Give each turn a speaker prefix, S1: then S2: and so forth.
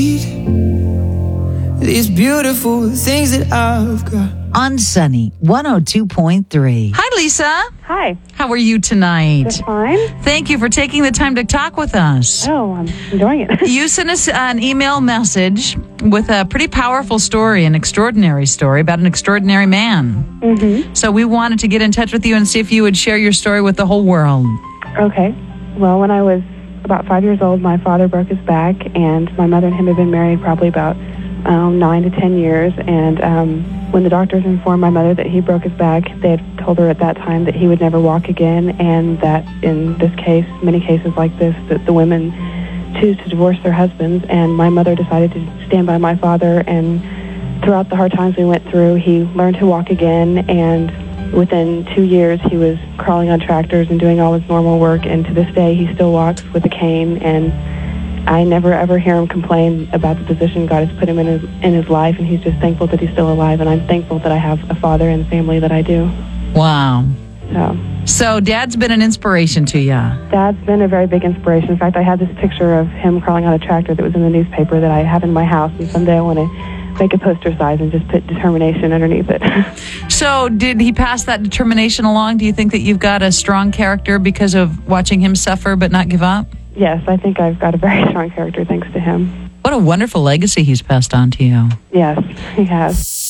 S1: These beautiful things that I've got.
S2: On Sunny 102.3.
S3: Hi, Lisa.
S4: Hi.
S3: How are you tonight?
S4: That's fine.
S3: Thank you for taking the time to talk with us.
S4: Oh, I'm enjoying it.
S3: You sent us an email message with a pretty powerful story, an extraordinary story about an extraordinary man.
S4: Mm-hmm.
S3: So we wanted to get in touch with you and see if you would share your story with the whole world.
S4: Okay. Well, when I was about 5 years old, my father broke his back, and my mother and him had been married probably about 9 to 10 years. And when the doctors informed my mother that he broke his back, they had told her at that time that he would never walk again, and that in this case, many cases like this, that the women choose to divorce their husbands. And my mother decided to stand by my father, and throughout the hard times we went through, he learned to walk again, and within 2 years he was crawling on tractors and doing all his normal work, and to this day he still walks with a cane. And I never ever hear him complain about the position God has put him in his life, and he's just thankful that he's still alive, and I'm thankful that I have a father and family that I do.
S3: Wow.
S4: So
S3: Dad's been an inspiration to you.
S4: Dad's been a very big inspiration. In fact, I have this picture of him crawling on a tractor that was in the newspaper that I have in my house, and someday I want to make it poster size and just put determination underneath it.
S3: So did he pass that determination along? Do you think that you've got a strong character because of watching him suffer but not give up?
S4: Yes, I think I've got a very strong character thanks to him.
S3: What a wonderful legacy he's passed on to you.
S4: Yes, he has.